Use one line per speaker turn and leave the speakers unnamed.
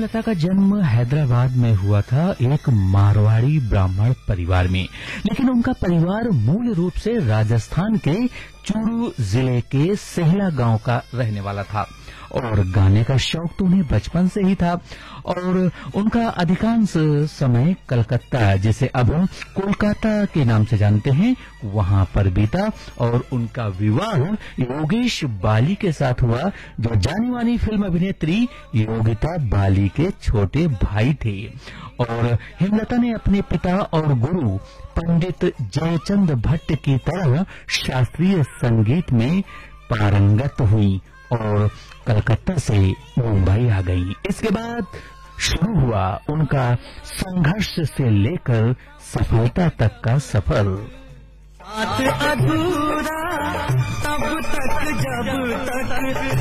हेमलता का जन्म हैदराबाद में हुआ था एक मारवाड़ी ब्राह्मण परिवार में, लेकिन उनका परिवार मूल रूप से राजस्थान के चूरू जिले के सेहला गांव का रहने वाला था और गाने का शौक तो उन्हें बचपन से ही था और उनका अधिकांश समय कलकत्ता, जिसे अब कोलकाता के नाम से जानते हैं, वहां पर बीता और उनका विवाह योगेश बाली के साथ हुआ, जो जानी मानी फिल्म अभिनेत्री योगिता बाली के छोटे भाई थे। और हेमलता ने अपने पिता और गुरु पंडित जयचंद भट्ट की तरह शास्त्रीय संगीत में पारंगत हुई और कलकत्ता से मुंबई आ गई। इसके बाद शुरू हुआ उनका संघर्ष से लेकर सफलता तक का सफर।
अधूरा तब तक जब तक